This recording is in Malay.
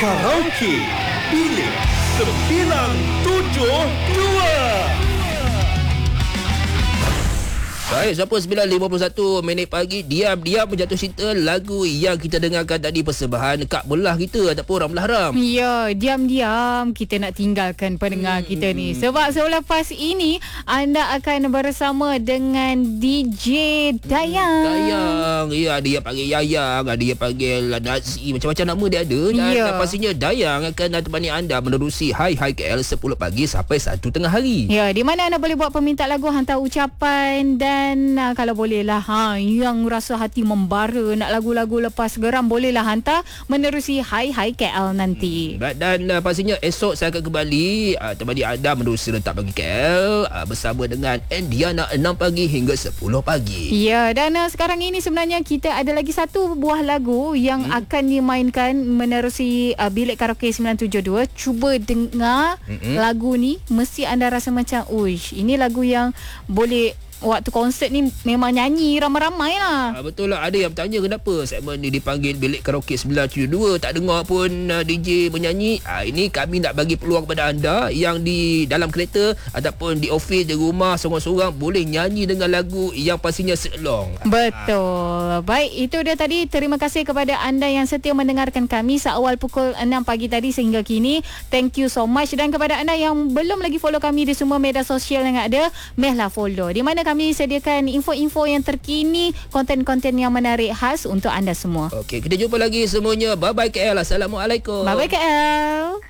Karaoke Bilik 972. Baik, siapa 9.51 pagi. Diam-diam menjatuh cinta. Lagu yang kita dengarkan tadi persembahan Kak Belah kita ataupun Ramlah Haram. Ya, diam-diam kita nak tinggalkan pendengar kita ni. Sebab selepas ini anda akan bersama dengan DJ Dayang. Dayang. Ya, ada yang panggil Yayang, ada yang panggil Nazi, macam-macam nama dia ada. Dan pastinya Dayang akan temani anda menerusi Hai KL 10 pagi sampai 1 tengah hari. Ya, di mana anda boleh buat permintaan lagu, hantar ucapan dan kalau bolehlah yang rasa hati membara nak lagu-lagu lepas geram, bolehlah hantar menerusi Hai KL nanti. Dan pastinya esok saya akan kembali temani anda menerusi Rentak Pagi KL bersama dengan Endiana 6 pagi hingga 10 pagi. Ya, dan sekarang ini sebenarnya kita ada lagi satu buah lagu yang akan dimainkan menerusi Bilik Karaoke 972. Cuba dengar lagu ni, mesti anda rasa macam, uish, ini lagu yang boleh waktu konsert ni memang nyanyi ramai-ramai lah. Betul lah. Ada yang bertanya kenapa segmen ni dipanggil Bilik Karaoke 972, tak dengar pun DJ menyanyi. Ini kami nak bagi peluang kepada anda yang di dalam kereta ataupun di office, di rumah, seorang-seorang boleh nyanyi dengan lagu yang pastinya selong. Betul. Baik, itu dia tadi. Terima kasih kepada anda yang setia mendengarkan kami seawal pukul 6 pagi tadi sehingga kini. Thank you so much. Dan kepada anda yang belum lagi follow kami di semua media sosial yang ada, mehlah follow. Di mana kami sediakan info-info yang terkini, konten-konten yang menarik khas untuk anda semua. Okey, kita jumpa lagi semuanya. Bye-bye KL. Assalamualaikum. Bye-bye KL.